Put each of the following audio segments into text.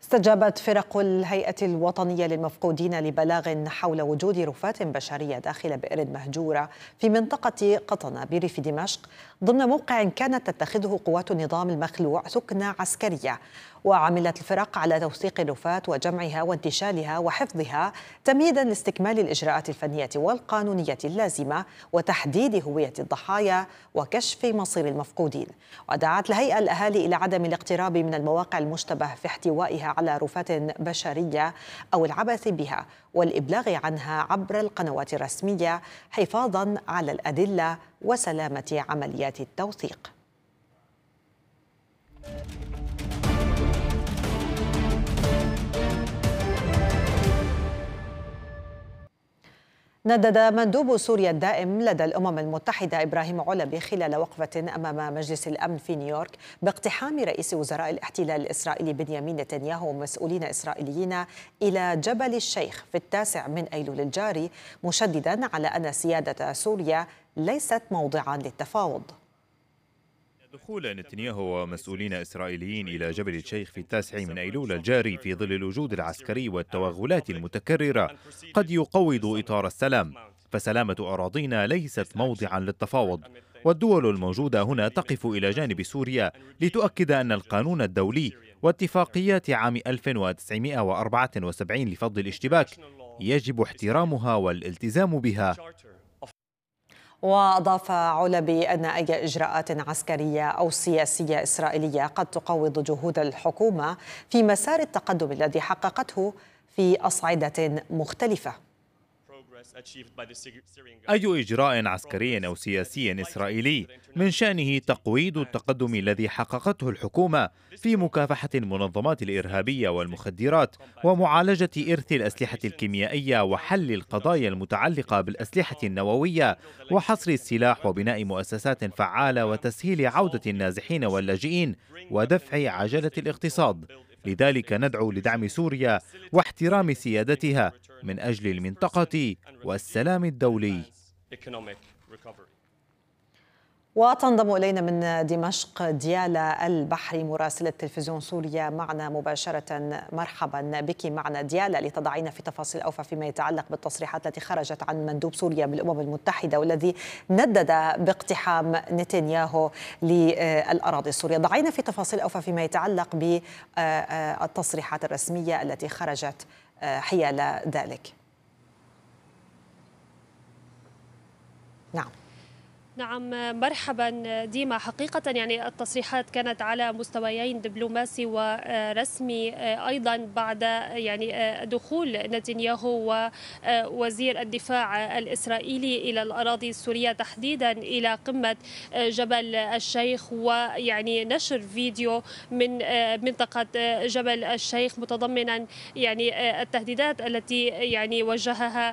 استجابت فرق الهيئة الوطنية للمفقودين لبلاغ حول وجود رفات بشرية داخل بئر مهجورة في منطقة قطنة بريف دمشق ضمن موقع كانت تتخذه قوات النظام المخلوع سكنة عسكرية. وعملت الفرق على توثيق الرفات وجمعها وانتشالها وحفظها تمهيدا لاستكمال الإجراءات الفنية والقانونية اللازمة وتحديد هوية الضحايا وكشف مصير المفقودين. ودعت الهيئة الأهالي إلى عدم الاقتراب من المواقع المشتبه في احتوائها على رفات بشرية أو العبث بها والإبلاغ عنها عبر القنوات الرسمية حفاظا على الأدلة وسلامة عمليات التوثيق. ندد مندوب سوريا الدائم لدى الأمم المتحدة إبراهيم علبي خلال وقفة أمام مجلس الأمن في نيويورك باقتحام رئيس وزراء الاحتلال الإسرائيلي بنيامين نتنياهو ومسؤولين إسرائيليين إلى جبل الشيخ في 9 من أيلول الجاري، مشددا على أن سيادة سوريا ليست موضعا للتفاوض. دخول نتنياهو ومسؤولين إسرائيليين إلى جبل الشيخ في 9 من أيلول الجاري في ظل الوجود العسكري والتوغلات المتكررة قد يقوض إطار السلام، فسلامة أراضينا ليست موضعا للتفاوض، والدول الموجودة هنا تقف إلى جانب سوريا لتؤكد أن القانون الدولي واتفاقيات عام 1974 لفض الاشتباك يجب احترامها والالتزام بها. وأضاف علبي أن أي إجراءات عسكرية أو سياسية إسرائيلية قد تقوض جهود الحكومة في مسار التقدم الذي حققته في أصعدة مختلفة. أي إجراء عسكري أو سياسي إسرائيلي من شأنه تقويض التقدم الذي حققته الحكومة في مكافحة المنظمات الإرهابية والمخدرات ومعالجة إرث الأسلحة الكيميائية وحل القضايا المتعلقة بالأسلحة النووية وحصر السلاح وبناء مؤسسات فعالة وتسهيل عودة النازحين واللاجئين ودفع عجلة الاقتصاد. لذلك ندعو لدعم سوريا واحترام سيادتها من أجل المنطقة والسلام الدولي. وتنضم إلينا من دمشق ديالا البحري مراسلة تلفزيون سوريا معنا مباشرة. مرحبا بك معنا ديالا لتضعين في تفاصيل أوفى فيما يتعلق بالتصريحات التي خرجت عن مندوب سوريا بالأمم المتحدة والذي ندد باقتحام نتنياهو للأراضي السورية. ضعينا في تفاصيل أوفى فيما يتعلق بالتصريحات الرسمية التي خرجت حيال ذلك. نعم، مرحبا ديما. حقيقة يعني التصريحات كانت على مستويين دبلوماسي ورسمي أيضا بعد يعني دخول نتنياهو ووزير الدفاع الإسرائيلي إلى الأراضي السورية تحديدا إلى قمة جبل الشيخ، ويعني نشر فيديو من منطقة جبل الشيخ متضمنا يعني التهديدات التي يعني وجهها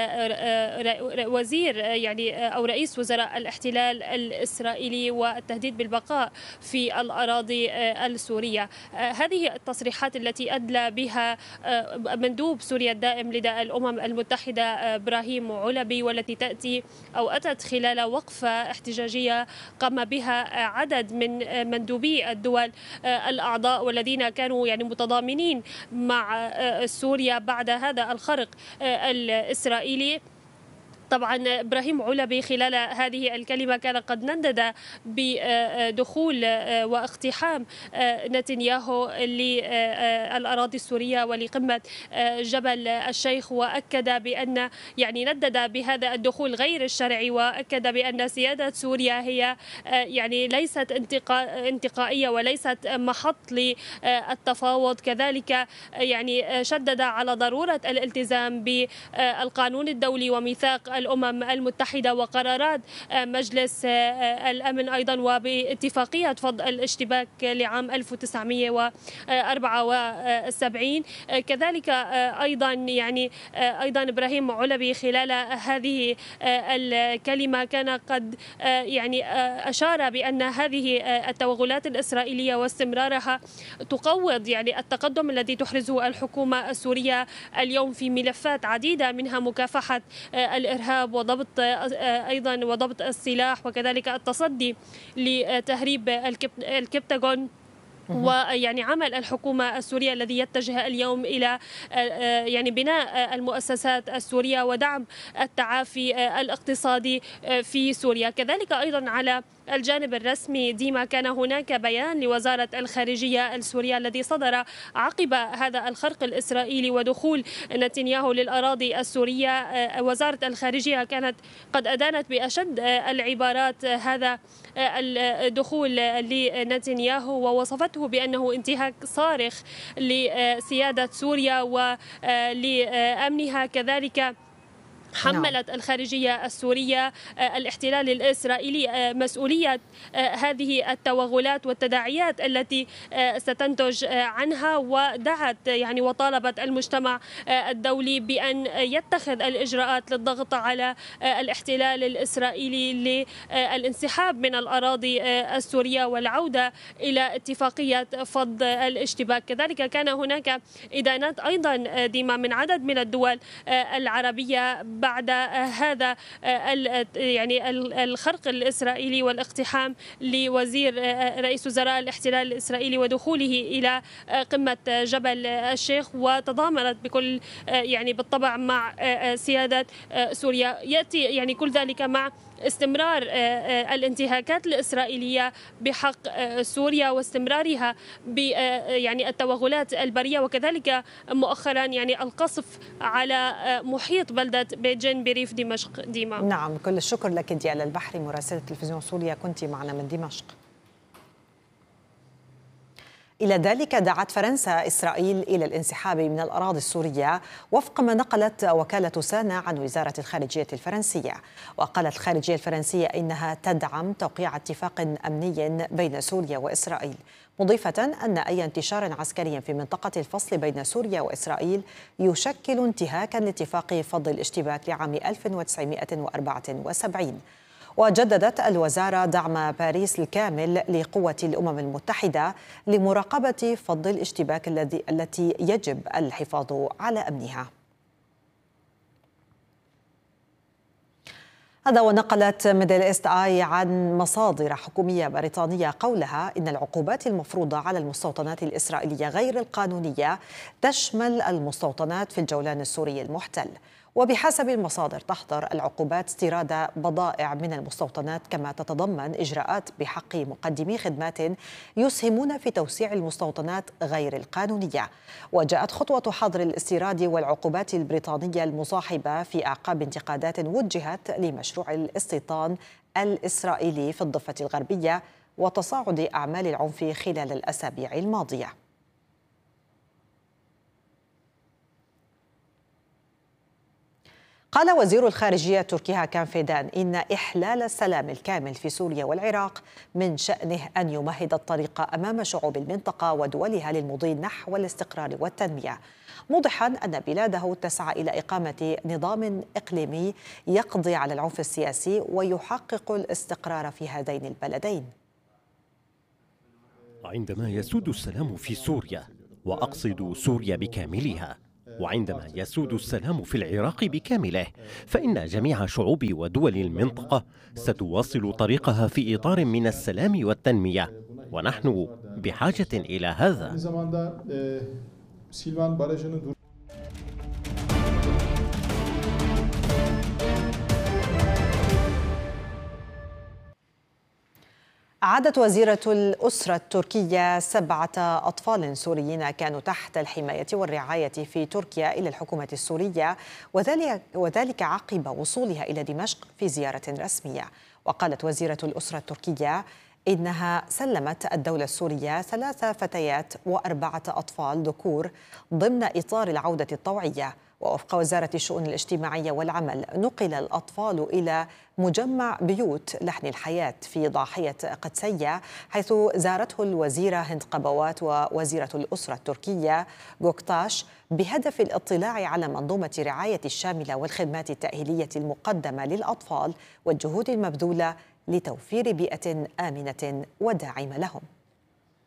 وزير يعني أو رئيس وزراء الاحتلال الإسرائيلي والتهديد بالبقاء في الأراضي السورية. هذه التصريحات التي أدلى بها مندوب سوريا الدائم لدى الأمم المتحدة إبراهيم علبي، والتي تأتي أو أتت خلال وقفة احتجاجية قام بها عدد من مندوبي الدول الأعضاء والذين كانوا يعني متضامنين مع سوريا بعد هذا الخرق الإسرائيلي. طبعا إبراهيم علبي خلال هذه الكلمة كان قد ندد بدخول واقتحام نتنياهو للأراضي السورية ولقمة جبل الشيخ، وأكد بأن يعني ندد بهذا الدخول غير الشرعي، وأكد بأن سيادة سوريا هي يعني ليست انتقائية وليست محط للتفاوض. كذلك يعني شدد على ضرورة الالتزام بالقانون الدولي وميثاق الأمم المتحدة وقرارات مجلس الأمن أيضا وباتفاقية فض الاشتباك لعام 1974. كذلك أيضا يعني أيضا إبراهيم علبي خلال هذه الكلمة كان قد يعني أشار بأن هذه التوغلات الإسرائيلية واستمرارها تقوض يعني التقدم الذي تحرزه الحكومة السورية اليوم في ملفات عديدة، منها مكافحة الإرهاب وضبط أيضا وضبط السلاح، وكذلك التصدي لتهريب الكبتاغون ويعني عمل الحكومة السورية الذي يتجه اليوم إلى يعني بناء المؤسسات السورية ودعم التعافي الاقتصادي في سوريا. كذلك أيضا على الجانب الرسمي ديما كان هناك بيان لوزارة الخارجية السورية الذي صدر عقب هذا الخرق الإسرائيلي ودخول نتنياهو للأراضي السورية. وزارة الخارجية كانت قد أدانت بأشد العبارات هذا الدخول لنتنياهو ووصفته بأنه انتهاك صارخ لسيادة سوريا ولأمنها. كذلك حملت الخارجية السورية الاحتلال الإسرائيلي مسؤولية هذه التوغلات والتداعيات التي ستنتج عنها، ودعت يعني وطالبت المجتمع الدولي بأن يتخذ الإجراءات للضغط على الاحتلال الإسرائيلي للانسحاب من الأراضي السورية والعودة إلى اتفاقية فض الاشتباك. كذلك كان هناك إدانات أيضا ديما من عدد من الدول العربية بعد هذا يعني الخرق الإسرائيلي والاقتحام لوزير رئيس وزراء الاحتلال الإسرائيلي ودخوله إلى قمة جبل الشيخ، وتضامنت بكل يعني بالطبع مع سيادة سوريا. يأتي يعني كل ذلك مع استمرار الانتهاكات الإسرائيلية بحق سوريا واستمرارها ب يعني التوغلات البرية، وكذلك مؤخرا يعني القصف على محيط بلدة بيجين بريف دمشق. ديما. نعم، كل الشكر لك ديال البحري مراسلة تلفزيون سوريا، كنت معنا من دمشق. إلى ذلك دعت فرنسا إسرائيل إلى الانسحاب من الأراضي السورية وفق ما نقلت وكالة سانا عن وزارة الخارجية الفرنسية. وقالت الخارجية الفرنسية إنها تدعم توقيع اتفاق أمني بين سوريا وإسرائيل، مضيفة أن أي انتشار عسكري في منطقة الفصل بين سوريا وإسرائيل يشكل انتهاكا لاتفاق فض الاشتباك لعام 1974. وجددت الوزارة دعم باريس الكامل لقوة الأمم المتحدة لمراقبة فض الاشتباك التي يجب الحفاظ على أمنها. هذا ونقلت ميدل إيست آي عن مصادر حكومية بريطانية قولها إن العقوبات المفروضة على المستوطنات الإسرائيلية غير القانونية تشمل المستوطنات في الجولان السوري المحتل. وبحسب المصادر تحظر العقوبات استيراد بضائع من المستوطنات، كما تتضمن إجراءات بحق مقدمي خدمات يسهمون في توسيع المستوطنات غير القانونية. وجاءت خطوة حظر الاستيراد والعقوبات البريطانية المصاحبة في أعقاب انتقادات وجهت لمشروع الاستيطان الإسرائيلي في الضفة الغربية وتصاعد أعمال العنف خلال الأسابيع الماضية. قال وزير الخارجية التركي هاكان فيدان إن إحلال السلام الكامل في سوريا والعراق من شأنه أن يمهد الطريق أمام شعوب المنطقة ودولها للمضي نحو الاستقرار والتنمية، موضحا أن بلاده تسعى إلى إقامة نظام إقليمي يقضي على العنف السياسي ويحقق الاستقرار في هذين البلدين. عندما يسود السلام في سوريا، وأقصد سوريا بكاملها، وعندما يسود السلام في العراق بكامله، فإن جميع شعوب ودول المنطقة ستواصل طريقها في إطار من السلام والتنمية، ونحن بحاجة إلى هذا. أعادت وزيرة الأسرة التركية 7 أطفال سوريين كانوا تحت الحماية والرعاية في تركيا إلى الحكومة السورية، وذلك عقب وصولها إلى دمشق في زيارة رسمية. وقالت وزيرة الأسرة التركية إنها سلمت الدولة السورية 3 فتيات و4 أطفال ذكور ضمن إطار العودة الطوعية. ووفق وزارة الشؤون الاجتماعية والعمل، نقل الأطفال إلى مجمع بيوت لحن الحياة في ضاحية قدسية، حيث زارته الوزيرة هند قبوات ووزيرة الأسرة التركية جوكتاش بهدف الاطلاع على منظومة رعاية الشاملة والخدمات التأهيلية المقدمة للأطفال والجهود المبذولة لتوفير بيئة آمنة وداعمة لهم.